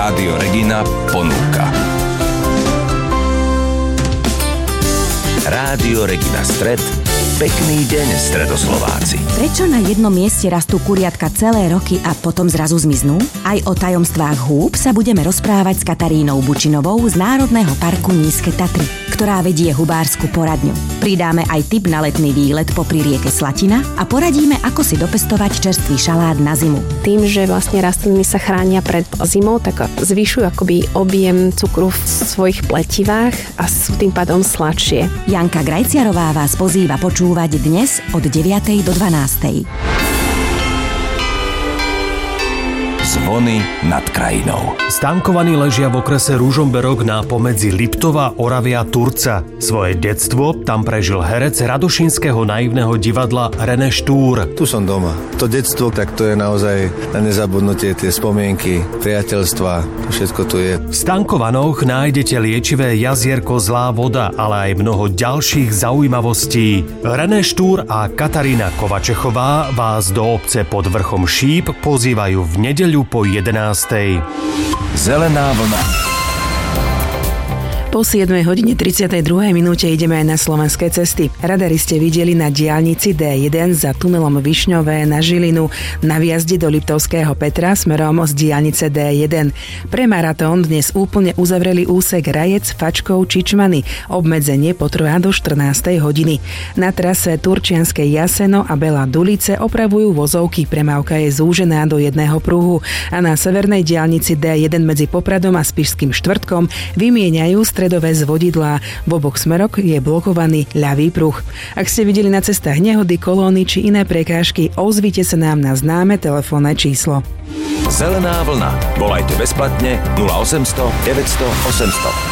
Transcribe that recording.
Rádio Regina ponúka. Rádio Regina Stred. Pekný deň, Stredoslováci. Prečo na jednom mieste rastú kuriatka celé roky a potom zrazu zmiznú? Aj o tajomstvách húb sa budeme rozprávať s Katarínou Bučinovou z Národného parku Nízke Tatry, ktorá vedie hubársku poradňu. Pridáme aj tip na letný výlet popri rieke Slatina a poradíme, ako si dopestovať čerstvý šalát na zimu. Tým, že vlastne rastliny sa chránia pred zimou, tak zvyšujú akoby objem cukru v svojich pletivách a sú tým pádom sladšie. Janka Grajciarová vás pozýva počúvať dnes od 9. do 12. Zvony nad krajinou. Stankovaní ležia v okrese Ružomberok na pomedzi Liptova, Oravy a Turca. Svoje detstvo tam prežil herec Radošínskeho naivného divadla René Štúr. Tu som doma. To detstvo, tak to je naozaj na nezabudnutie, tie spomienky, priateľstva, to všetko tu je. V Stankovanoch nájdete liečivé jazierko Zlá voda, ale aj mnoho ďalších zaujímavostí. René Štúr a Katarína Kovačechová vás do obce pod vrchom Šíp pozývajú v nedeľu po 11. Zelená vlna. Po 7:32 ideme aj na slovenské cesty. Radari ste videli na diaľnici D1 za tunelom Višňové na Žilinu na výjazde do Liptovského Petra smerom z diaľnice D1. Pre maratón dnes úplne uzavreli úsek Rajec, Fačkov, Čičmany. Obmedzenie potrvá do 14. hodiny. Na trase Turčianskej Jaseno a Bela Dulice opravujú vozovky, premávka je zúžená do jedného pruhu a na severnej diaľnici D1 medzi Popradom a Spišským Štvrtkom vymieňajú stredové zvodidlá. V oboch smeroch je blokovaný ľavý pruh. Ak ste videli na cestách nehody, kolóny či iné prekážky, ozvite sa nám na známe telefónne číslo. Zelená vlna. Volajte bezplatne 0800 900 800.